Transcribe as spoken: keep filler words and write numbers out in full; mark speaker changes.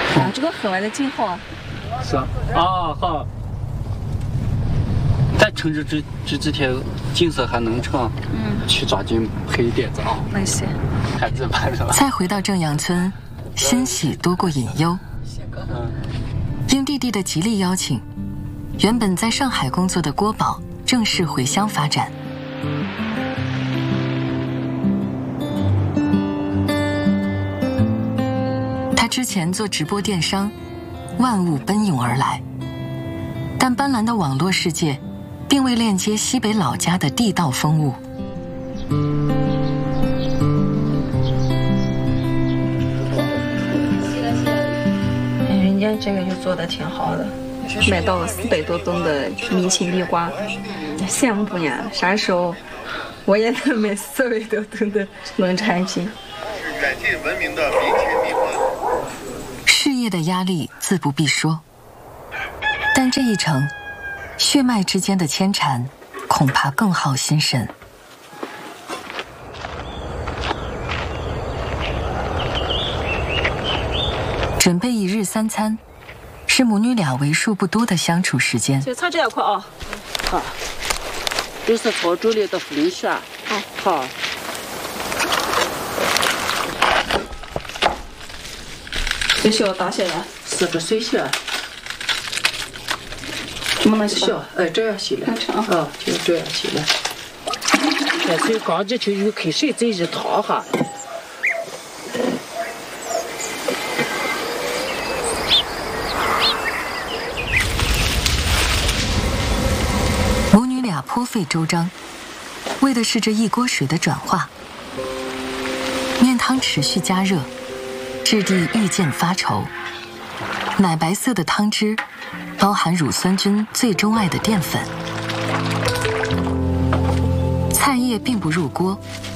Speaker 1: 啊，这个很晚的景好啊。
Speaker 2: 是啊，啊好。在城市之之之前，景色还能成，嗯，去抓紧拍一点照。
Speaker 1: 那行，
Speaker 2: 孩子拍着了。
Speaker 3: 再回到正阳村，欣喜多过隐忧。
Speaker 2: 嗯，
Speaker 3: 应弟弟的极力邀请，原本在上海工作的郭宝正式回乡发展。他之前做直播电商，万物奔涌而来，但斑斓的网络世界并未链接西北老家的地道风物。
Speaker 1: 人家这个就做的挺好的，卖到了四百多吨的米青地瓜，羡慕不呢？啥时候我也能卖四百多吨的农产品？
Speaker 4: 远近闻名的米青米花。
Speaker 3: 事业的压力自不必说，但这一程，血脉之间的牵缠，恐怕更耗心神。准备一日三餐，是母女俩为数不多的相处时间。
Speaker 5: 就炒这一块啊，好，这是炒煮里的茯苓血，好，好。
Speaker 1: 这需要打下来，
Speaker 5: 是这水洗，
Speaker 1: 怎么能洗？
Speaker 5: 哎，这样洗了，啊，就这样洗了。这水刚进去有开水，再一烫哈。
Speaker 3: 母女俩颇费周章，为的是这一锅水的转化。面汤持续加热。质地愈渐发稠，奶白色的汤汁包含乳酸菌最钟爱的淀粉。菜叶并不入锅，